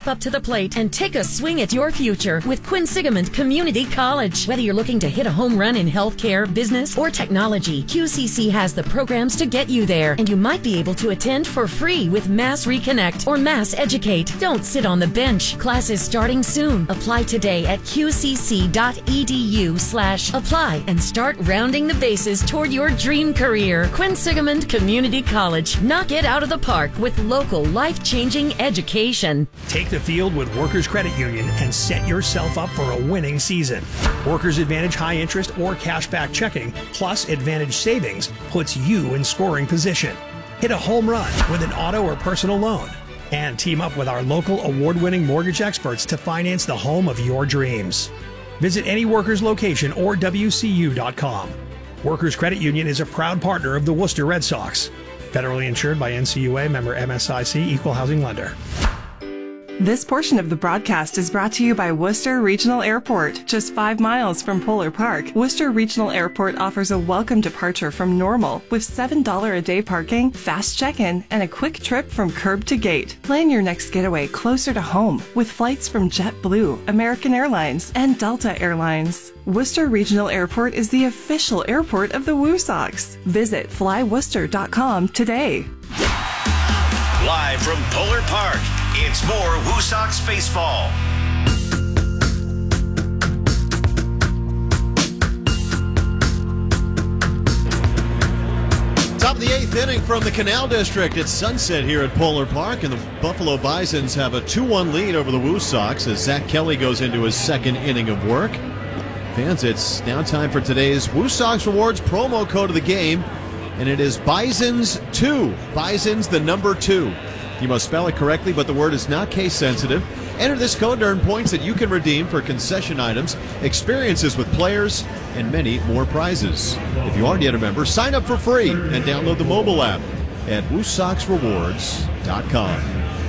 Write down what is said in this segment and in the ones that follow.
up to the plate and take a swing at your future with Quinsigamond Community College. Whether you're looking to hit a home run in healthcare, business, or technology, QCC has the programs to get you there, and you might be able to attend for free with Mass Reconnect or Mass Educate. Don't sit on the bench. Classes starting soon. Apply today at qcc.edu/apply and start rounding the bases toward your dream career. Quinsigamond Community College. Knock it out of the park with local life-changing education. Take the field with Workers Credit Union and set yourself up for a winning season. Workers Advantage high interest or cashback checking plus Advantage savings puts you in scoring position. Hit a home run with an auto or personal loan. And team up with our local award-winning mortgage experts to finance the home of your dreams. Visit any Workers location or WCU.com. Workers Credit Union is a proud partner of the Worcester Red Sox. Federally insured by NCUA, member MSIC, equal housing lender. This portion of the broadcast is brought to you by Worcester Regional Airport. Just 5 miles from Polar Park, Worcester Regional Airport offers a welcome departure from Normal with $7 a day parking, fast check-in, and a quick trip from curb to gate. Plan your next getaway closer to home with flights from JetBlue, American Airlines, and Delta Airlines. Worcester Regional Airport is the official airport of the Woo Sox. Visit flyworcester.com today. Live from Polar Park, it's more Woo Sox baseball. Top of the 8th inning from the Canal District. It's sunset here at Polar Park, and the Buffalo Bisons have a 2-1 lead over the Woo Sox as Zach Kelly goes into his second inning of work. Fans, it's now time for today's Woo Sox Rewards promo code of the game, and it is Bisons2. Bisons, the number 2. You must spell it correctly, but the word is not case sensitive. Enter this code to earn points that you can redeem for concession items, experiences with players, and many more prizes. If you aren't yet a member, sign up for free and download the mobile app at WooSoxRewards.com.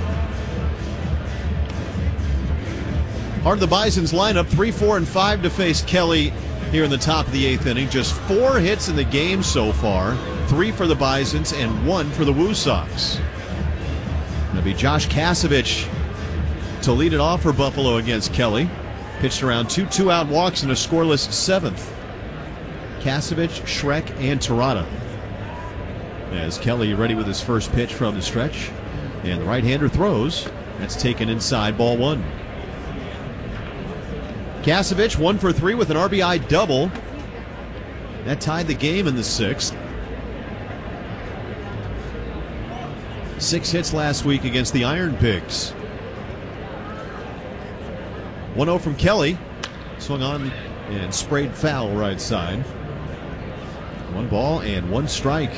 Part of the Bison's lineup, 3, 4, and 5 to face Kelly here in the top of the 8th inning. Just 4 hits in the game so far, 3 for the Bisons and 1 for the Woo Sox. It'll be Josh Kasevich to lead it off for Buffalo against Kelly. Pitched around 2 2-out walks in a scoreless 7th. Kasevich, Schreck, and Torada. As Kelly ready with his first pitch from the stretch. And the right-hander throws. That's taken inside, ball 1. Kasevich 1 for 3 with an RBI double. That tied the game in the 6th. 6 hits last week against the Iron Pigs. 1-0 from Kelly. Swung on and sprayed foul right side. 1 ball and 1 strike.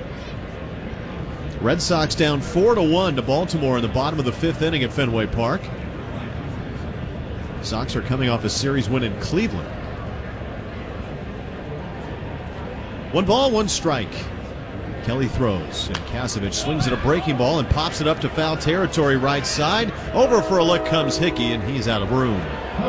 Red Sox down 4-1 to Baltimore in the bottom of the 5th inning at Fenway Park. Sox are coming off a series win in Cleveland. 1 ball, 1 strike. Kelly throws, and Kasevich swings at a breaking ball and pops it up to foul territory right side. Over for a look comes Hickey, and he's out of room.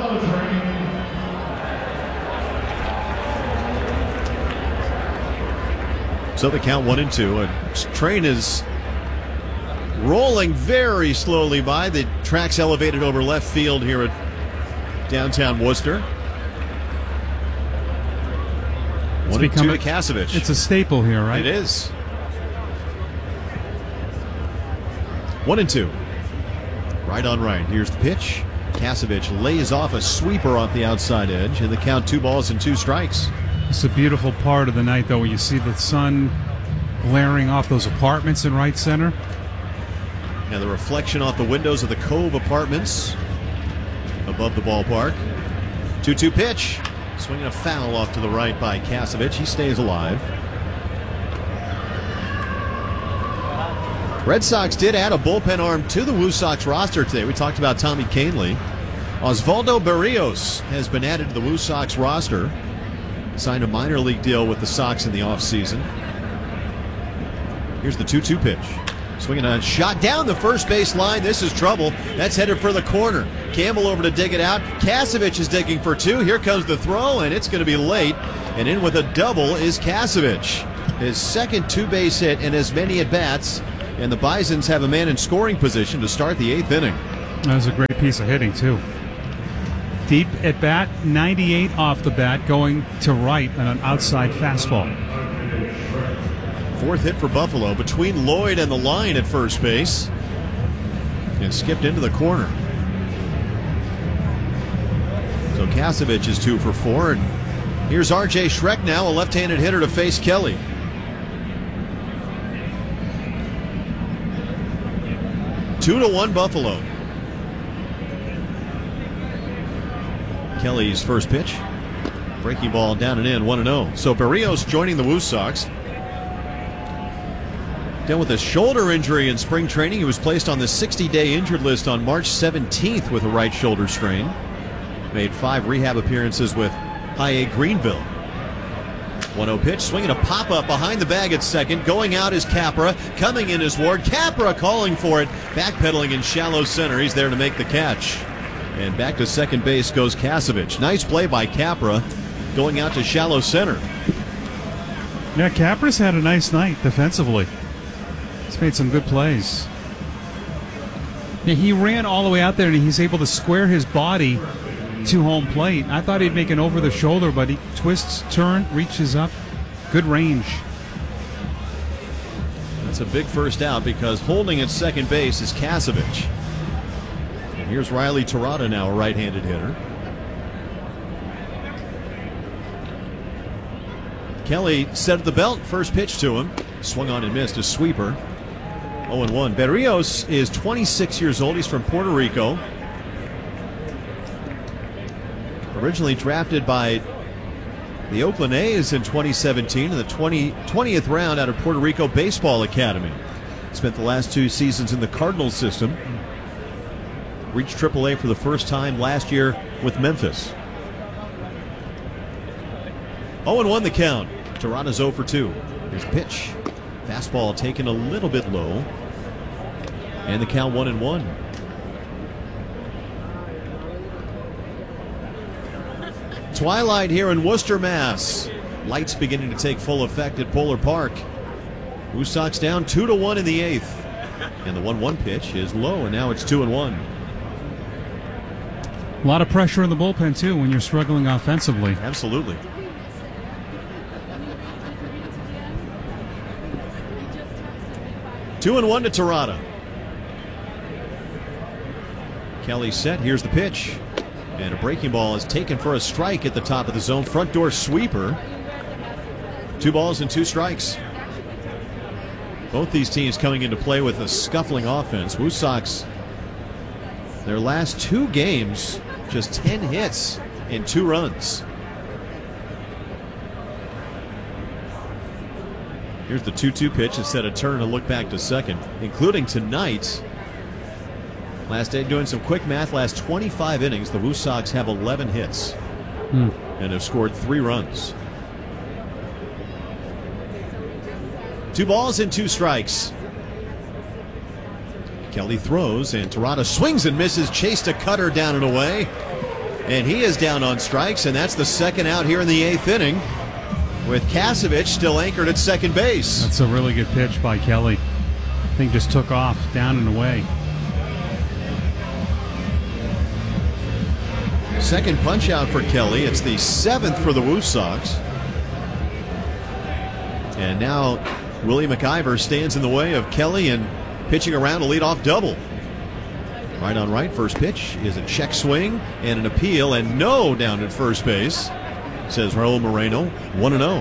So the count 1-2. A train is rolling very slowly by. The track's elevated over left field here at downtown Worcester. 1-2 to Kasevich. It's a staple here, right? It is. 1-2. Right on right. Here's the pitch. Kasevich lays off a sweeper off the outside edge, and the count 2 balls and 2 strikes. It's a beautiful part of the night, though, when you see the sun glaring off those apartments in right center. And the reflection off the windows of the Cove Apartments above the ballpark. 2-2 pitch. Swinging a foul off to the right by Kasevich. He stays alive. Red Sox did add a bullpen arm to the Woo Sox roster today. We talked about Tommy Kahnle. Osvaldo Berrios has been added to the Woo Sox roster. Signed a minor league deal with the Sox in the offseason. Here's the 2-2 pitch. Swinging a shot down the first base line. This is trouble. That's headed for the corner. Campbell over to dig it out. Kasevich is digging for 2. Here comes the throw, and it's going to be late. And in with a double is Kasevich. His second 2-base hit and as many at-bats. And the Bisons have a man in scoring position to start the 8th inning. That was a great piece of hitting, too. Deep at bat, 98 off the bat, going to right on an outside fastball. Fourth hit for Buffalo between Lloyd and the line at first base. And skipped into the corner. So Kasevich is 2 for 4. And here's R.J. Schreck now, a left-handed hitter to face Kelly. Two to 1 Buffalo. Kelly's first pitch. Breaking ball down and in, 1-0. So Berríos joining the Woo Sox. Dealt with a shoulder injury in spring training. He was placed on the 60-day injured list on March 17th with a right shoulder strain. Made 5 rehab appearances with High A Greenville. 1-0 pitch, swinging a pop-up behind the bag at second. Going out is Capra. Coming in is Ward. Capra calling for it. Backpedaling in shallow center. He's there to make the catch. And back to second base goes Kasevich. Nice play by Capra, going out to shallow center. Yeah, Capra's had a nice night defensively. He's made some good plays. Yeah, he ran all the way out there, and he's able to square his body to home plate. I thought he'd make an over-the-shoulder, but he twists, turns, reaches up. Good range. That's a big first out because holding at second base is Kasevich. And here's Riley Terada now, a right-handed hitter. Kelly set at the belt, first pitch to him. Swung on and missed, a sweeper. 0-1. Berríos is 26 years old. He's from Puerto Rico. Originally drafted by the Oakland A's in 2017 in the 20th round out of Puerto Rico Baseball Academy. Spent the last 2 seasons in the Cardinals system. Reached AAA for the first time last year with Memphis. 0-1 the count. Terada's 0 for 2. Here's a pitch. Fastball taken a little bit low. And the count 1-1. Twilight here in Worcester, Mass. Lights beginning to take full effect at Polar Park. Woo Sox down 2-1 in the 8th. And the 1-1 pitch is low, and now it's 2-1. A lot of pressure in the bullpen, too, when you're struggling offensively. Absolutely. Two and 1 to Terada. Kelly set. Here's the pitch. And a breaking ball is taken for a strike at the top of the zone. Front door sweeper. 2 balls and 2 strikes. Both these teams coming into play with a scuffling offense. Woo Sox, their last 2 games, just 10 hits and 2 runs. Here's the 2-2 pitch. Instead of turn to look back to second, including tonight. Last day, doing some quick math, last 25 innings, the Woo Sox have 11 hits and have scored 3 runs. 2 balls and 2 strikes. Kelly throws, and Terada swings and misses. Chased a cutter down and away. And he is down on strikes, and that's the second out here in the 8th inning, with Kasevich still anchored at second base. That's a really good pitch by Kelly. Thing just took off, down and away. Second punch out for Kelly. It's the 7th for the Woo Sox. And now Willie McIver stands in the way of Kelly and pitching around a leadoff double. Right on right. First pitch is a check swing and an appeal, and no down at first base, says Raul Moreno. 1-0.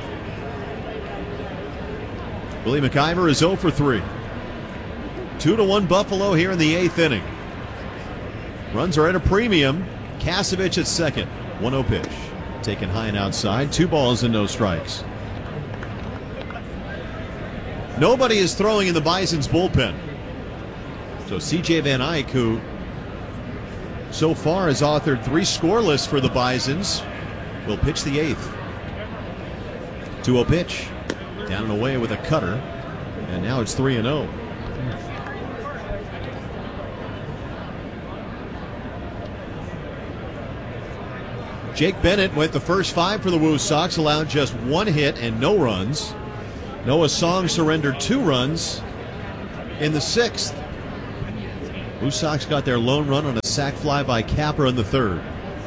Willie McIver is 0 for 3. 2-1 Buffalo here in the 8th inning. Runs are at a premium. Kasevich at second. 1-0 pitch. Taken high and outside. 2 balls and no strikes. Nobody is throwing in the Bison's bullpen. So C.J. Van Eyck, who so far has authored 3 scoreless for the Bisons, will pitch the 8th. 2-0 pitch. Down and away with a cutter. And now it's 3-0. Jake Bennett went the first 5 for the Woo Sox, allowed just 1 hit and no runs. Noah Song surrendered 2 runs in the 6th. Blue Sox got their lone run on a sac fly by Capra in the third.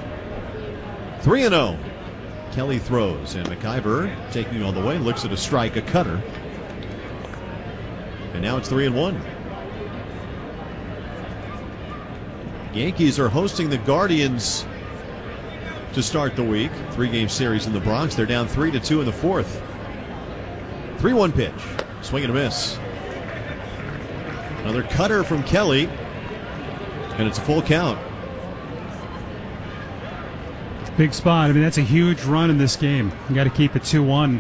3-0. Kelly throws, and McIver taking all the way, looks at a strike, a cutter. And now it's 3-1. Yankees are hosting the Guardians to start the week. 3-game series in the Bronx. They're down 3-2 in the fourth. 3-1 pitch. Swing and a miss. Another cutter from Kelly. And it's a full count. Big spot. I mean, that's a huge run in this game. You got to keep it 2-1.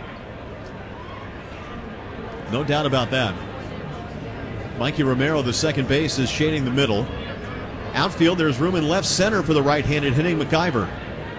No doubt about that. Mikey Romero, the second base, is shading the middle. Outfield, there's room in left center for the right-handed hitting McIver.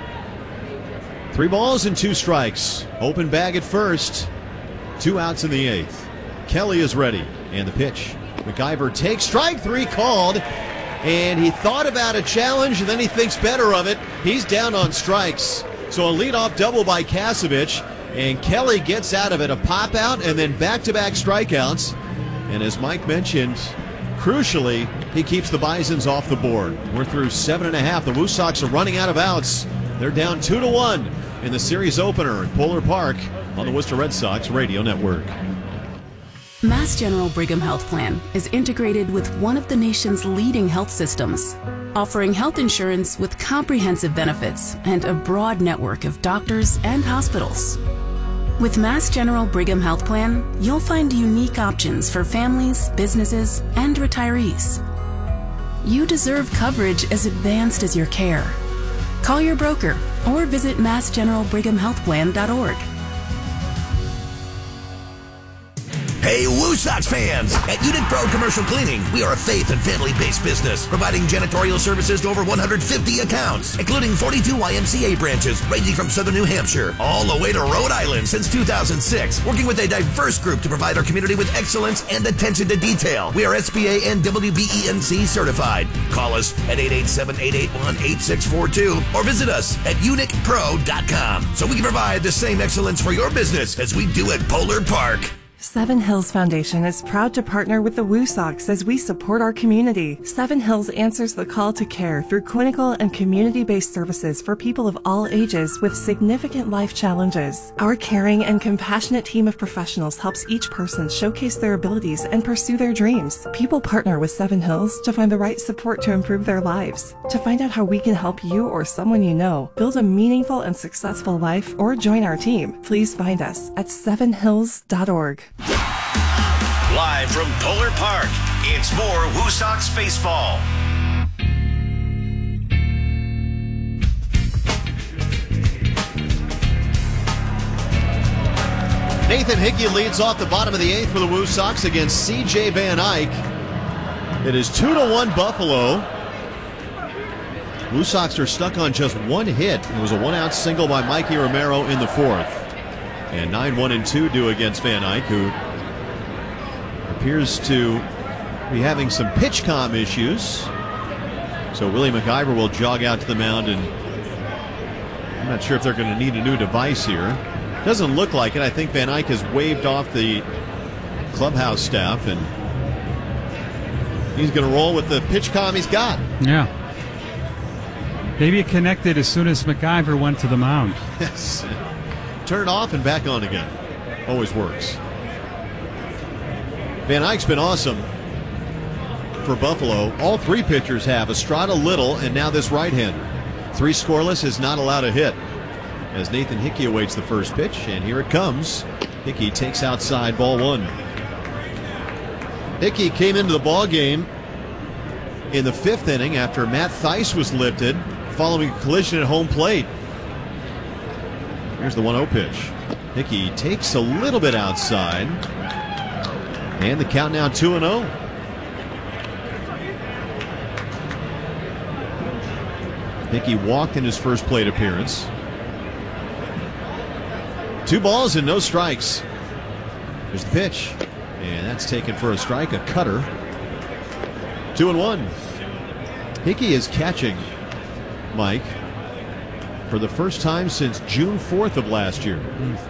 3 balls and 2 strikes. Open bag at first. 2 outs in the 8th. Kelly is ready. And the pitch. McIver takes strike 3 called. And he thought about a challenge, and then he thinks better of it. He's down on strikes. So a leadoff double by Kasevich. And Kelly gets out of it. A pop out and then back-to-back strikeouts. And as Mike mentioned, crucially, he keeps the Bisons off the board. We're through 7.5. The Woo Sox are running out of outs. They're down 2-1 in the series opener at Polar Park on the Worcester Red Sox Radio Network. Mass General Brigham Health Plan is integrated with one of the nation's leading health systems, offering health insurance with comprehensive benefits and a broad network of doctors and hospitals. With Mass General Brigham Health Plan, you'll find unique options for families, businesses, and retirees. You deserve coverage as advanced as your care. Call your broker or visit massgeneralbrighamhealthplan.org. Hey, Woo Sox fans! At Unit Pro Commercial Cleaning, we are a faith and family-based business, providing janitorial services to over 150 accounts, including 42 YMCA branches, ranging from southern New Hampshire all the way to Rhode Island since 2006, working with a diverse group to provide our community with excellence and attention to detail. We are SBA and WBENC certified. Call us at 887-881-8642 or visit us at unitpro.com so we can provide the same excellence for your business as we do at Polar Park. Seven Hills Foundation is proud to partner with the Woo Sox as we support our community. Seven Hills answers the call to care through clinical and community-based services for people of all ages with significant life challenges. Our caring and compassionate team of professionals helps each person showcase their abilities and pursue their dreams. People partner with Seven Hills to find the right support to improve their lives. To find out how we can help you or someone you know build a meaningful and successful life or join our team, please find us at sevenhills.org. Live from Polar Park, it's more Woo Sox baseball. Nathan Hickey leads off the bottom of the 8th for the Woo Sox against C.J. Van Eyck. It is 2-1 Buffalo. Woo Sox are stuck on just 1 hit. It was a 1-out single by Mikey Romero in the 4th. And 9-1-2 due against Van Eyck, who appears to be having some pitch comm issues. So Willie McIver will jog out to the mound, and I'm not sure if they're going to need a new device here. Doesn't look like it. I think Van Eyck has waved off the clubhouse staff, and he's going to roll with the pitch comm he's got. Yeah. Maybe it connected as soon as McIver went to the mound. Yes. Turn it off and back on again. Always works. Van Eyck's been awesome for Buffalo. All 3 pitchers have. Estrada, Little, and now this right-hander. 3 scoreless, is not allowed a hit. As Nathan Hickey awaits the first pitch, and here it comes. Hickey takes outside, ball 1. Hickey came into the ball game in the 5th inning after Matt Thaiss was lifted following a collision at home plate. Here's the 1-0 pitch. Hickey takes a little bit outside. And the count now 2-0. Hickey walked in his first plate appearance. 2 balls and no strikes. Here's the pitch. And that's taken for a strike, a cutter. 2-1. Hickey is catching, Mike, for the first time since June 4th of last year.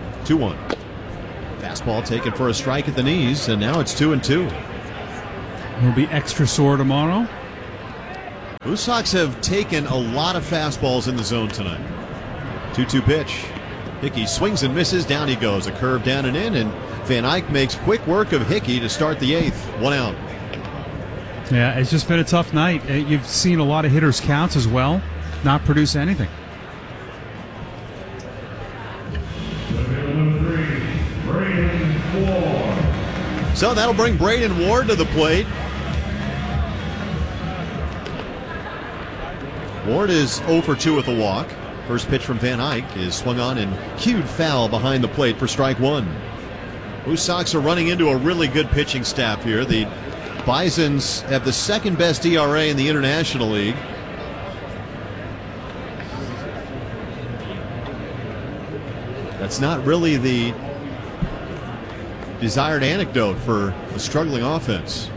2-1. Fastball taken for a strike at the knees, and now it's 2-2. He'll be extra sore tomorrow. Blue Sox have taken a lot of fastballs in the zone tonight. 2-2 pitch. Hickey swings and misses. Down he goes. A curve down and in, and Van Eyck makes quick work of Hickey to start the 8th. 1 out. Yeah, it's just been a tough night. You've seen a lot of hitters' counts as well not produce anything. So that'll bring Braden Ward to the plate. Ward is 0 for 2 with a walk. First pitch from Van Eyck is swung on and cued foul behind the plate for strike 1. Blue Sox are running into a really good pitching staff here. The Bisons have the second best ERA in the International League. That's not really the desired anecdote for the struggling offense.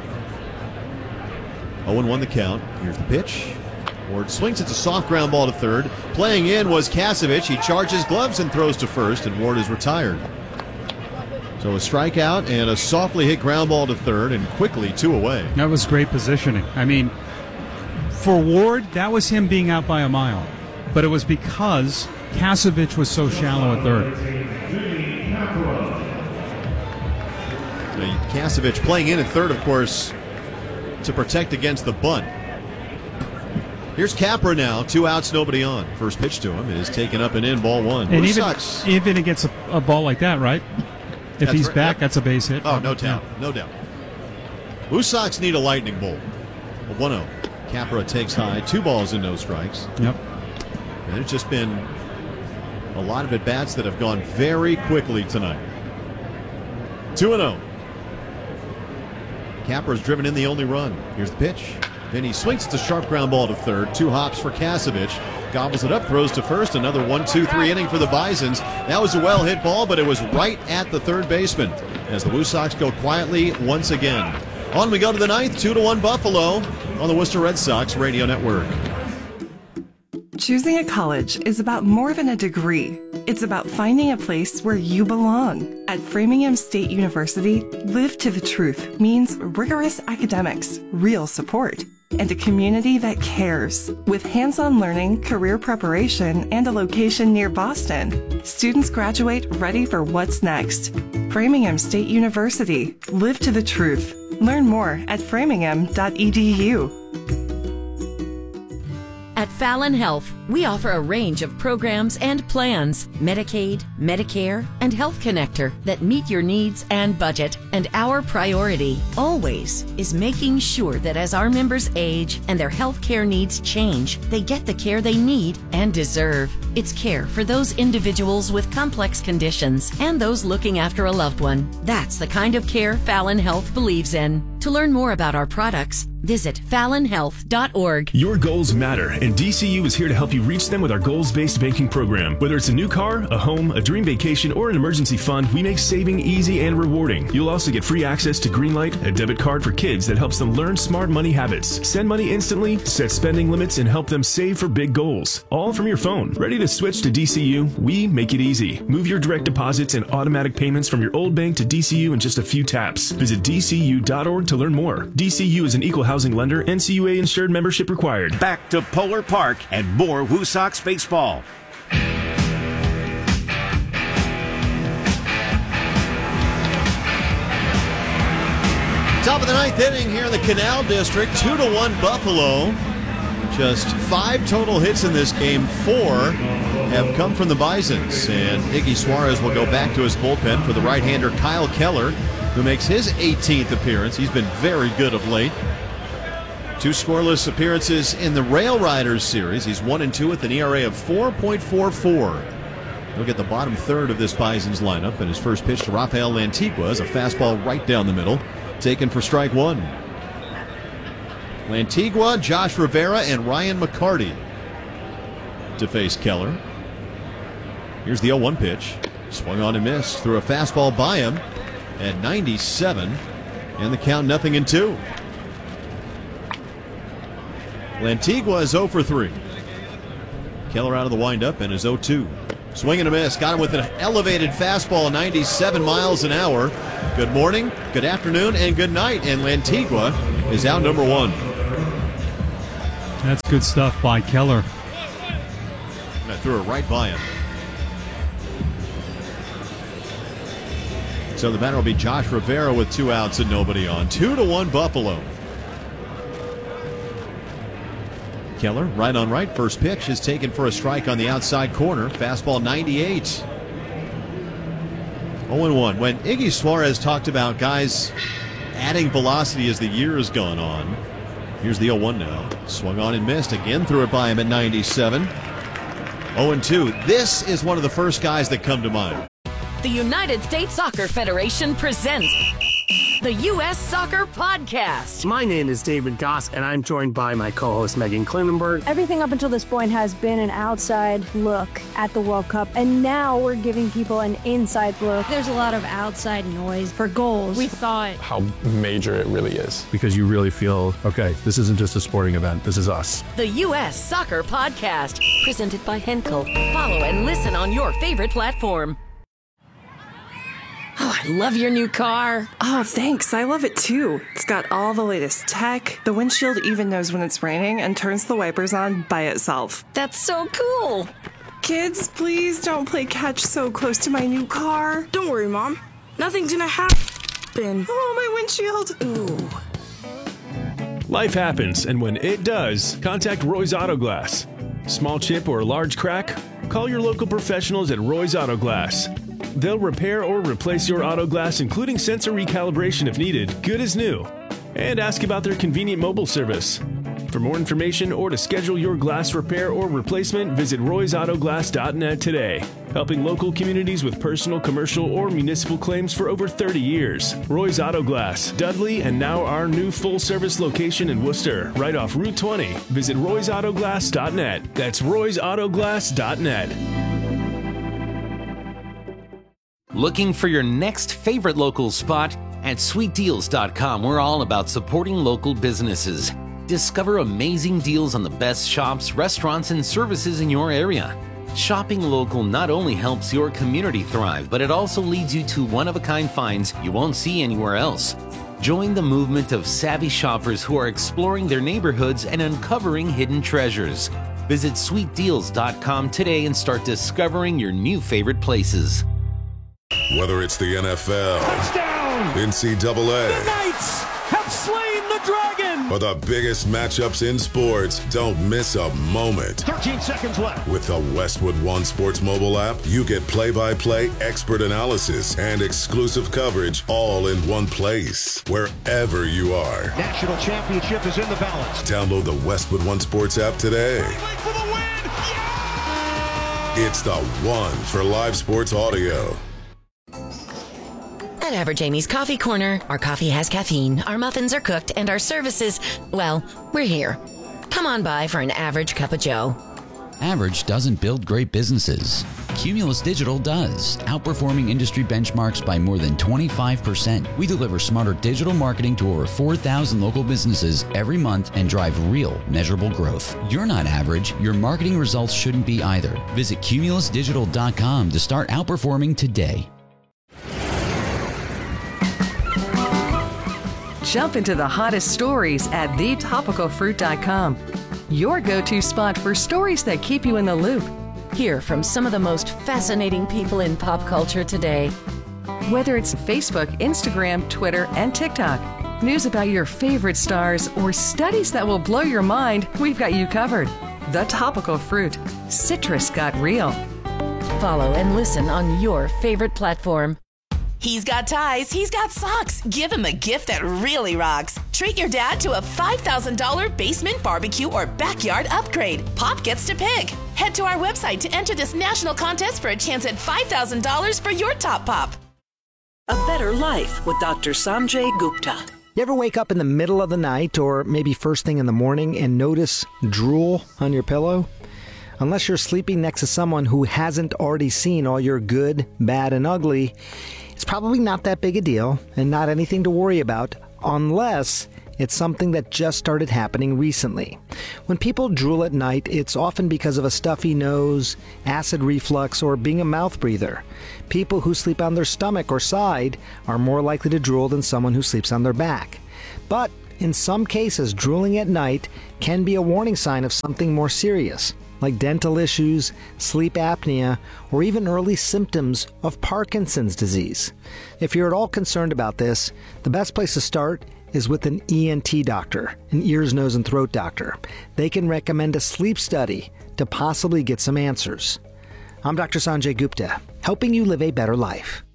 0-1 the count. Here's the pitch. Ward swings. It's a soft ground ball to third. Playing in was Kasevich. He charges gloves and throws to first, and Ward is retired. So a strikeout and a softly hit ground ball to third, and quickly 2 away. That was great positioning. I mean, for Ward, that was him being out by a mile. But it was because Kasevich was so shallow at third. Kasevich playing in at third, of course, to protect against the bunt. Here's Capra now. 2 outs, nobody on. First pitch to him is taken up and in, ball 1. And even against a ball like that, right? If he's right. back, Yep. That's a base hit. Oh, no doubt. Yeah. No doubt. Blue Sox need a lightning bolt. A 1-0. Capra takes high. 2 balls and no strikes. Yep. And it's just been a lot of at-bats that have gone very quickly tonight. 2-0. Capra's driven in the only run. Here's the pitch. Then he swings. It's a sharp ground ball to third. 2 hops for Kasevich. Gobbles it up, throws to first. Another 1-2-3 inning for the Bisons. That was a well-hit ball, but it was right at the third baseman as the Blue Sox go quietly once again. On we go to the 9th, 2-1 Buffalo on the Worcester Red Sox Radio Network. Choosing a college is about more than a degree. It's about finding a place where you belong. At Framingham State University, Live to the Truth means rigorous academics, real support, and a community that cares. With hands-on learning, career preparation, and a location near Boston, students graduate ready for what's next. Framingham State University, Live to the Truth. Learn more at framingham.edu. At Fallon Health, we offer a range of programs and plans, Medicaid, Medicare, and Health Connector that meet your needs and budget. And our priority, always, is making sure that as our members age and their health care needs change, they get the care they need and deserve. It's care for those individuals with complex conditions and those looking after a loved one. That's the kind of care Fallon Health believes in. To learn more about our products, visit fallonhealth.org. Your goals matter, and DCU is here to help you reach them with our goals-based banking program. Whether it's a new car, a home, a dream vacation, or an emergency fund, we make saving easy and rewarding. You'll also get free access to Greenlight, a debit card for kids that helps them learn smart money habits. Send money instantly, set spending limits, and help them save for big goals. All from your phone. Ready to switch to DCU? We make it easy. Move your direct deposits and automatic payments from your old bank to DCU in just a few taps. Visit DCU.org to learn more. DCU is an equal housing lender. NCUA insured membership required. Back to Polar Park and more Woo Sox baseball. Top of the 9th inning here in the Canal District. 2-1 Buffalo. Just 5 total hits in this game. 4 have come from the Bisons. And Iggy Suarez will go back to his bullpen for the right-hander Kyle Keller, who makes his 18th appearance. He's been very good of late. 2 scoreless appearances in the Rail Riders series. He's 1-2 with an ERA of 4.44. He'll get the bottom third of this Bisons lineup, and his first pitch to Rafael Lantigua is a fastball right down the middle, taken for strike 1. Lantigua, Josh Rivera, and Ryan McCarty to face Keller. Here's the 0-1 pitch. Swung on and missed. Threw a fastball by him at 97, and the count 0-2. Lantigua is 0 for 3. Keller out of the windup and is 0-2. Swing and a miss. Got him with an elevated fastball, 97 miles an hour. Good morning, good afternoon, and good night. And Lantigua is out number 1. That's good stuff by Keller. I threw it right by him. So the batter will be Josh Rivera with 2 outs and nobody on. 2-1 Buffalo. Keller, right on right. First pitch is taken for a strike on the outside corner. Fastball 98. 0-1. When Iggy Suarez talked about guys adding velocity as the year has gone on, here's the 0-1 now. Swung on and missed. Again threw it by him at 97. 0-2. This is one of the first guys that come to mind. The United States Soccer Federation presents the U.S. Soccer Podcast. My name is David Goss, and I'm joined by my co-host Megan Klinenberg. Everything up until this point has been an outside look at the World Cup, and now we're giving people an inside look. There's a lot of outside noise for goals. We thought how major it really is. Because you really feel, okay, this isn't just a sporting event, this is us. The U.S. Soccer Podcast, presented by Henkel. Follow and listen on your favorite platform. Oh, I love your new car. Oh, thanks. I love it too. It's got all the latest tech. The windshield even knows when it's raining and turns the wipers on by itself. That's so cool. Kids, please don't play catch so close to my new car. Don't worry, Mom. Nothing's gonna happen. Oh, my windshield. Ooh. Life happens, and when it does, contact Roy's Auto Glass. Small chip or large crack? Call your local professionals at Roy's Auto Glass. They'll repair or replace your auto glass, including sensor recalibration if needed, good as new. And ask about their convenient mobile service. For more information or to schedule your glass repair or replacement, visit roysautoglass.net today. Helping local communities with personal, commercial, or municipal claims for over 30 years. Roy's Auto Glass, Dudley, and now our new full-service location in Worcester, right off Route 20. Visit roysautoglass.net. That's roysautoglass.net. Looking for your next favorite local spot? At sweetdeals.com, we're all about supporting local businesses. Discover amazing deals on the best shops, restaurants, and services in your area. Shopping local not only helps your community thrive, but it also leads you to one-of-a-kind finds you won't see anywhere else. Join the movement of savvy shoppers who are exploring their neighborhoods and uncovering hidden treasures. Visit sweetdeals.com today and start discovering your new favorite places. Whether it's the NFL, touchdown, NCAA, the Knights have slain the dragon, or the biggest matchups in sports, don't miss a moment. 13 seconds left. With the Westwood One Sports mobile app, you get play-by-play expert analysis and exclusive coverage all in one place, wherever you are. National championship is in the balance. Download the Westwood One Sports app today. For the win. Yeah! It's the one for live sports audio. At Average Amy's Coffee Corner, our coffee has caffeine, our muffins are cooked, and our services, well, we're here. Come on by for an average cup of joe. Average doesn't build great businesses. Cumulus Digital does, outperforming industry benchmarks by more than 25%. We deliver smarter digital marketing to over 4,000 local businesses every month and drive real, measurable growth. You're not average. Your marketing results shouldn't be either. Visit cumulusdigital.com to start outperforming today. Jump into the hottest stories at thetopicalfruit.com. Your go-to spot for stories that keep you in the loop. Hear from some of the most fascinating people in pop culture today. Whether it's Facebook, Instagram, Twitter, and TikTok, news about your favorite stars, or studies that will blow your mind, we've got you covered. The Topical Fruit. Citrus got real. Follow and listen on your favorite platform. He's got ties, he's got socks. Give him a gift that really rocks. Treat your dad to a $5,000 basement barbecue or backyard upgrade. Pop gets to pick. Head to our website to enter this national contest for a chance at $5,000 for your top pop. A Better Life with Dr. Sanjay Gupta. You ever wake up in the middle of the night or maybe first thing in the morning and notice drool on your pillow? Unless you're sleeping next to someone who hasn't already seen all your good, bad, and ugly, it's probably not that big a deal and not anything to worry about unless it's something that just started happening recently. When people drool at night, it's often because of a stuffy nose, acid reflux, or being a mouth breather. People who sleep on their stomach or side are more likely to drool than someone who sleeps on their back. But In some cases, drooling at night can be a warning sign of something more serious, like dental issues, sleep apnea, or even early symptoms of Parkinson's disease. If you're at all concerned about this, the best place to start is with an ENT doctor, an ears, nose, and throat doctor. They can recommend a sleep study to possibly get some answers. I'm Dr. Sanjay Gupta, helping you live a better life.